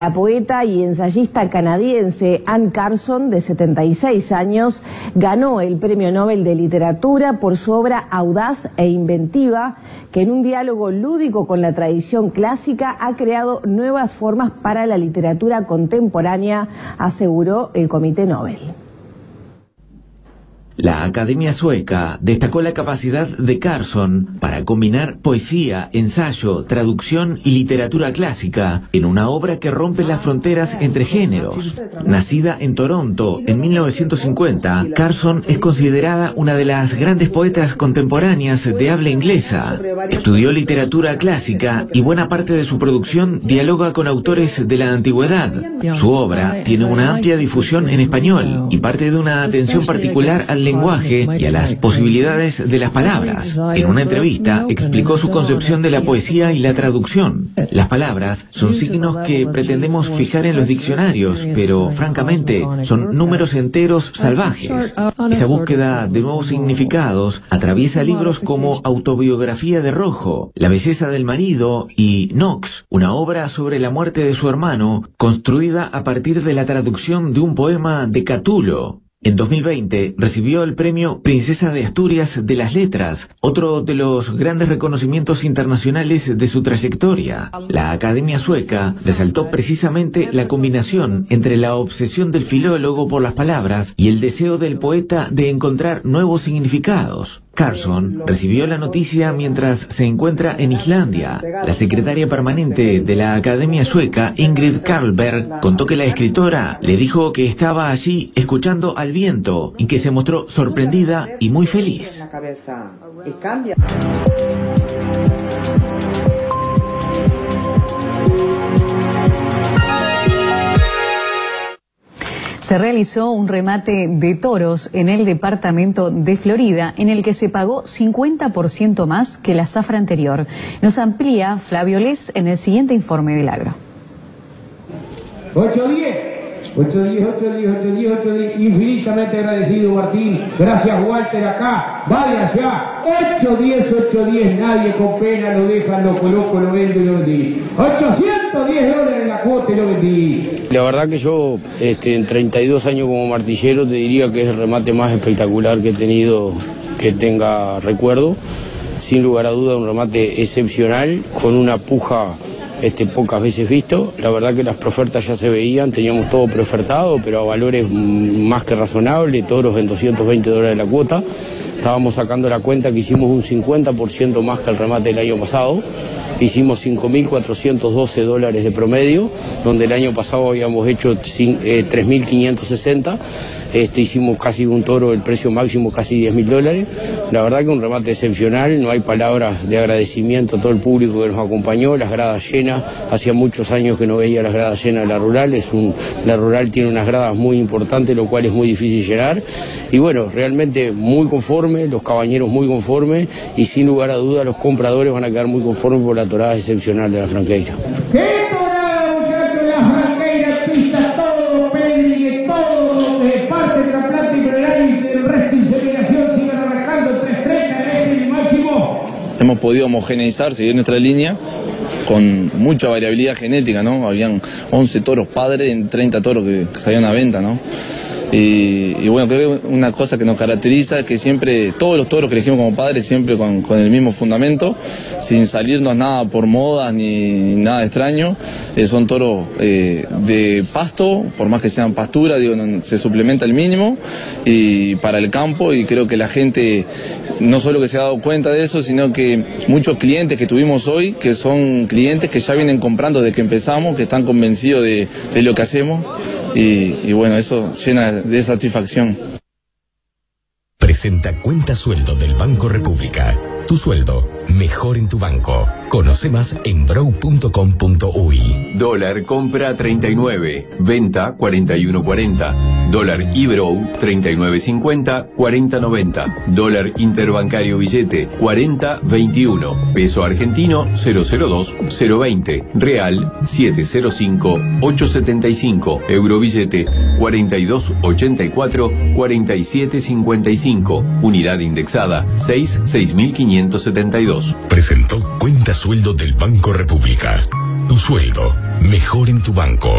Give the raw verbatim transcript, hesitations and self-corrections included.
La poeta y ensayista canadiense Anne Carson, de setenta y seis años, ganó el Premio Nobel de Literatura por su obra audaz e inventiva, que en un diálogo lúdico con la tradición clásica ha creado nuevas formas para la literatura contemporánea, aseguró el Comité Nobel. La Academia Sueca destacó la capacidad de Carson para combinar poesía, ensayo, traducción y literatura clásica en una obra que rompe las fronteras entre géneros. Nacida en Toronto en mil novecientos cincuenta, Carson es considerada una de las grandes poetas contemporáneas de habla inglesa. Estudió literatura clásica y buena parte de su producción dialoga con autores de la antigüedad. Su obra tiene una amplia difusión en español y parte de una atención particular al lenguaje y a las posibilidades de las palabras. En una entrevista explicó su concepción de la poesía y la traducción. Las palabras son signos que pretendemos fijar en los diccionarios, pero francamente son números enteros salvajes. Esa búsqueda de nuevos significados atraviesa libros como Autobiografía de Rojo, La belleza del marido y Knox, una obra sobre la muerte de su hermano, construida a partir de la traducción de un poema de Catulo. En dos mil veinte recibió el premio Princesa de Asturias de las Letras, otro de los grandes reconocimientos internacionales de su trayectoria. La Academia Sueca resaltó precisamente la combinación entre la obsesión del filólogo por las palabras y el deseo del poeta de encontrar nuevos significados. Carson recibió la noticia mientras se encuentra en Islandia. La secretaria permanente de la Academia Sueca, Ingrid Carlberg, contó que la escritora le dijo que estaba allí escuchando al viento y que se mostró sorprendida y muy feliz. Se realizó un remate de toros en el departamento de Florida, en el que se pagó cincuenta por ciento más que la zafra anterior. Nos amplía Flavio Les en el siguiente informe del agro. ocho diez, ocho diez, ocho diez, ocho diez, ocho diez, infinitamente agradecido, Martín. Gracias, Walter, acá, vale allá. ocho diez, ocho diez, nadie con pena lo deja, lo coloco, lo vendo y lo vendí. ochocientos diez dólares la cuota y lo vendí. La verdad que yo, este, en treinta y dos años como martillero, te diría que es el remate más espectacular que he tenido, que tenga recuerdo. Sin lugar a duda, un remate excepcional, con una puja este, pocas veces visto. La verdad que las profertas ya se veían, teníamos todo preofertado, pero a valores más que razonables, toros en doscientos veinte dólares la cuota. Estábamos sacando la cuenta que hicimos un cincuenta por ciento más que el remate del año pasado. Hicimos cinco mil cuatrocientos doce dólares de promedio, donde el año pasado habíamos hecho eh, tres mil quinientos sesenta. Este, hicimos casi un toro, el precio máximo casi diez mil dólares. La verdad que un remate excepcional, no hay palabras de agradecimiento a todo el público que nos acompañó, las gradas llenas. Hacía muchos años que no veía las gradas llenas de la rural. Es un, la rural tiene unas gradas muy importantes, lo cual es muy difícil llenar. Y bueno, realmente muy conforme, los cabañeros muy conformes, y sin lugar a dudas los compradores van a quedar muy conformes por la torada excepcional de la Franqueira. ¡Qué torada, muchachos! La Franqueira, pista todo, peli, todo, de parte, trasplante y general, y el resto inseminación, sigan arrancando tres treinta, el máximo. Hemos podido homogeneizar, seguir nuestra línea, con mucha variabilidad genética, ¿no? Habían once toros padres en treinta toros que, que salían a venta, ¿no? Y, y bueno, creo que una cosa que nos caracteriza es que siempre, todos los toros que elegimos como padres, siempre con, con el mismo fundamento, sin salirnos nada por modas ni, ni nada extraño. Eh, son toros eh, de pasto, por más que sean pastura, digo, no, se suplementa el mínimo y para el campo, y creo que la gente no solo que se ha dado cuenta de eso, sino que muchos clientes que tuvimos hoy, que son clientes que ya vienen comprando desde que empezamos, que están convencidos de, de lo que hacemos. Y, y bueno, eso llena de satisfacción. Presenta Cuenta Sueldo del Banco República. Tu sueldo, mejor en tu banco. Conoce más en brow punto com punto uy. Dólar compra treinta y nueve, venta cuarenta y uno cuarenta. Dólar iBrow treinta y nueve cincuenta, cuarenta noventa. Dólar interbancario billete cuarenta veintiuno. Peso argentino cero cero dos cero veinte. Real siete cero cinco ocho setenta y cinco. Euro billete cuarenta y dos ochenta y cuatro, cuarenta y siete cincuenta y cinco. Unidad indexada seis, seis mil quinientos setenta y dos. Presentó Cuenta Sueldo del Banco República. Tu sueldo, mejor en tu banco.